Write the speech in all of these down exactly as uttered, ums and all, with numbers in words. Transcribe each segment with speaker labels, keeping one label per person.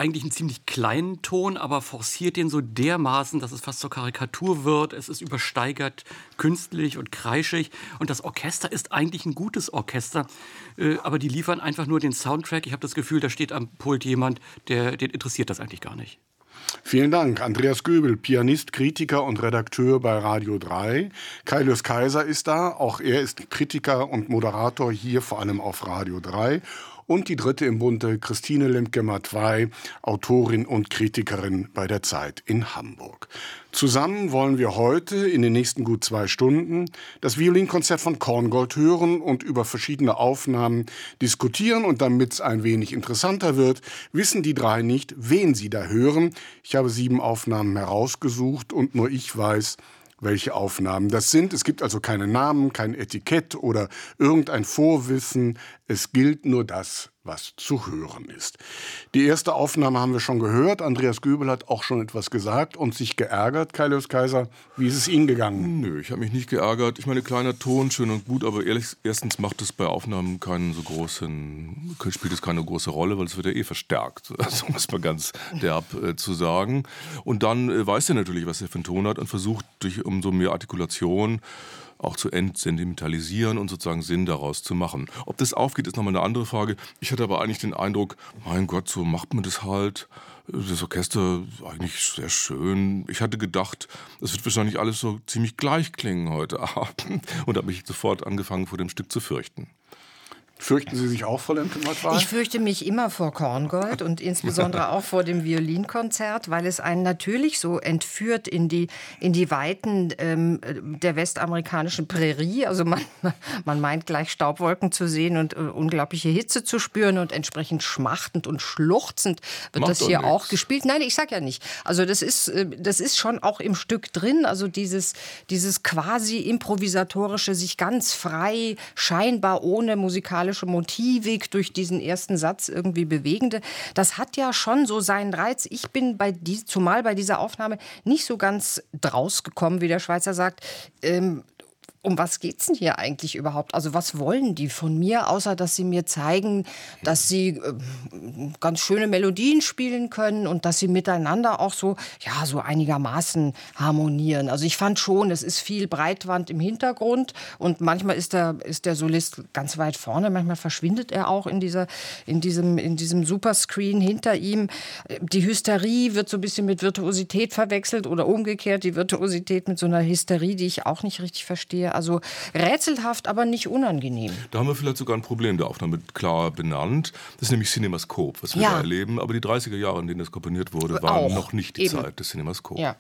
Speaker 1: eigentlich einen ziemlich kleinen Ton, aber forciert den so dermaßen, dass es fast zur Karikatur wird. Es ist übersteigert, künstlich und kreischig. Und das Orchester ist eigentlich ein gutes Orchester, äh, aber die liefern einfach nur den Soundtrack. Ich habe das Gefühl, da steht am Pult jemand, der, den interessiert das eigentlich gar nicht.
Speaker 2: Vielen Dank. Andreas Göbel, Pianist, Kritiker und Redakteur bei Radio drei. Kaius Kaiser ist da. Auch er ist Kritiker und Moderator hier, vor allem auf Radio drei. Und die dritte im Bunde, Christine Lemke-Matwei, Autorin und Kritikerin bei der Zeit in Hamburg. Zusammen wollen wir heute in den nächsten gut zwei Stunden das Violinkonzert von Korngold hören und über verschiedene Aufnahmen diskutieren. Und damit es ein wenig interessanter wird, wissen die drei nicht, wen sie da hören. Ich habe sieben Aufnahmen herausgesucht und nur ich weiß, welche Aufnahmen das sind. Es gibt also keine Namen, kein Etikett oder irgendein Vorwissen. Es gilt nur das, was zu hören ist. Die erste Aufnahme haben wir schon gehört. Andreas Göbel hat auch schon etwas gesagt und sich geärgert. Kaius Kaiser, wie ist es Ihnen gegangen?
Speaker 3: Nö, ich habe mich nicht geärgert. Ich meine, kleiner Ton, schön und gut, aber ehrlich, erstens macht es bei Aufnahmen keinen so großen, spielt es keine große Rolle, weil es wird ja eh verstärkt. Also muss man ganz derb äh, zu sagen. Und dann äh, weiß er natürlich, was er für einen Ton hat und versucht durch umso mehr Artikulation auch zu entsentimentalisieren und sozusagen Sinn daraus zu machen. Ob das aufgeht, ist nochmal eine andere Frage. Ich hatte aber eigentlich den Eindruck, mein Gott, so macht man das halt. Das Orchester eigentlich sehr schön. Ich hatte gedacht, es wird wahrscheinlich alles so ziemlich gleich klingen heute Abend und habe mich sofort angefangen, vor dem Stück zu fürchten.
Speaker 2: Fürchten Sie sich auch vor Lemke-Matwei?
Speaker 4: Ich fürchte mich immer vor Korngold und insbesondere auch vor dem Violinkonzert, weil es einen natürlich so entführt in die, in die Weiten ähm, der westamerikanischen Prärie. Also man, man meint gleich Staubwolken zu sehen und äh, unglaubliche Hitze zu spüren und entsprechend schmachtend und schluchzend wird
Speaker 3: Macht
Speaker 4: das hier
Speaker 3: nix.
Speaker 4: auch gespielt. Nein, ich sag ja nicht. Also das ist, äh, das ist schon auch im Stück drin. Also dieses, dieses quasi improvisatorische, sich ganz frei, scheinbar ohne musikalische Motivik durch diesen ersten Satz irgendwie bewegende. Das hat ja schon so seinen Reiz. Ich bin bei die, zumal bei dieser Aufnahme nicht so ganz draus gekommen, wie der Schweizer sagt. Ähm, um was geht's denn hier eigentlich überhaupt? Also was wollen die von mir, außer dass sie mir zeigen, dass sie äh, ganz schöne Melodien spielen können und dass sie miteinander auch so, ja, so einigermaßen harmonieren. Also ich fand schon, es ist viel Breitwand im Hintergrund und manchmal ist der, ist der Solist ganz weit vorne, manchmal verschwindet er auch in dieser, in diesem, in diesem Superscreen hinter ihm. Die Hysterie wird so ein bisschen mit Virtuosität verwechselt oder umgekehrt, die Virtuosität mit so einer Hysterie, die ich auch nicht richtig verstehe. Also rätselhaft, aber nicht unangenehm.
Speaker 3: Da haben wir vielleicht sogar ein Problem der Aufnahme klar benannt. Das ist nämlich Cinemascope, was wir
Speaker 4: Ja.
Speaker 3: da erleben. Aber die dreißiger Jahre, in denen das komponiert wurde, waren
Speaker 4: Auch.
Speaker 3: noch nicht die
Speaker 4: Eben.
Speaker 3: Zeit des Cinemascope.
Speaker 4: Ja.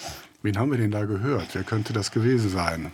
Speaker 2: Wen haben wir denn da gehört? Wer könnte das gewesen sein?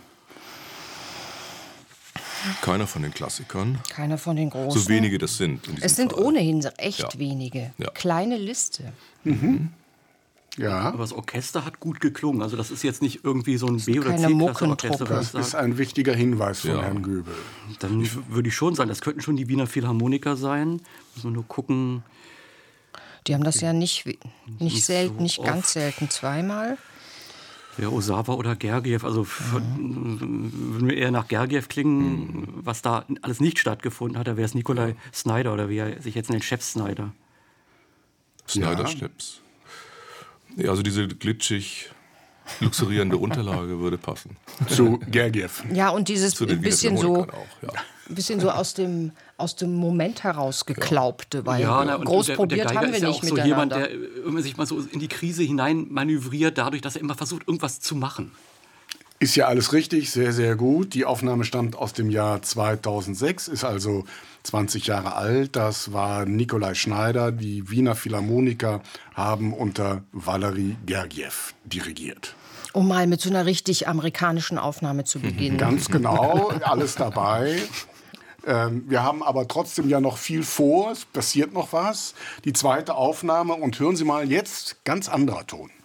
Speaker 3: Keiner von den Klassikern.
Speaker 4: Keiner von den großen.
Speaker 3: So wenige das sind. In diesem
Speaker 4: Es sind
Speaker 3: Fall.
Speaker 4: ohnehin echt
Speaker 3: Ja.
Speaker 4: wenige.
Speaker 3: Ja.
Speaker 4: Kleine Liste.
Speaker 2: Mhm. Ja,
Speaker 1: Aber das Orchester hat gut geklungen. Also das ist jetzt nicht irgendwie so ein B- oder
Speaker 4: keine
Speaker 1: C-Klasse-Orchester. würde ich
Speaker 2: das ist
Speaker 1: sagen.
Speaker 2: ein wichtiger Hinweis von
Speaker 3: Ja.
Speaker 2: Herrn Göbel.
Speaker 1: Dann würde ich schon sagen, das könnten schon die Wiener Philharmoniker sein. Müssen wir nur gucken.
Speaker 4: Die haben das ja nicht, nicht
Speaker 1: Nicht
Speaker 4: selten,
Speaker 1: so
Speaker 4: nicht ganz
Speaker 1: oft.
Speaker 4: selten zweimal.
Speaker 1: Ja, Osawa oder Gergiev, also von, würden wir eher nach Gergiev klingen, was da alles nicht stattgefunden hat, da wäre es Nikolai Snyder oder wie er sich jetzt nennt, Chef Snyder.
Speaker 3: Snyder
Speaker 2: Ja.
Speaker 3: Steps. Ja, also diese glitschig luxurierende Unterlage würde passen.
Speaker 2: Zu Gergiev.
Speaker 4: Ja, und dieses
Speaker 3: Zu den
Speaker 4: bisschen so,
Speaker 3: Philharmonikern auch, ja.
Speaker 4: bisschen so aus dem, aus dem Moment heraus geklaubte, weil
Speaker 1: na, und
Speaker 4: groß
Speaker 1: der, und der
Speaker 4: probiert
Speaker 1: Geiger
Speaker 4: haben wir
Speaker 1: ist ja
Speaker 4: nicht
Speaker 1: auch so jemand,
Speaker 4: miteinander.
Speaker 1: der immer sich mal so in die Krise hinein manövriert, dadurch, dass er immer versucht, irgendwas zu machen.
Speaker 2: Ist ja alles richtig, sehr, sehr gut. Die Aufnahme stammt aus dem Jahr zweitausendsechs, ist also zwanzig Jahre alt. Das war Nikolai Schneider. Die Wiener Philharmoniker haben unter Valery Gergiev dirigiert.
Speaker 4: Um mal mit so einer richtig amerikanischen Aufnahme zu beginnen.
Speaker 2: Ganz genau, alles dabei. Ähm, wir haben aber trotzdem ja noch viel vor. Es passiert noch was. Die zweite Aufnahme. Und hören Sie mal jetzt, ganz anderer Ton.